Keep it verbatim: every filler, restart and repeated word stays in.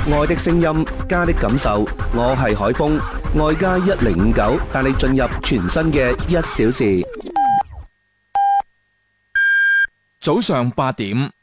愛的聲音，家的感受，我係海峰，愛家一零五九帶你進入全新嘅一小時。 早上八點，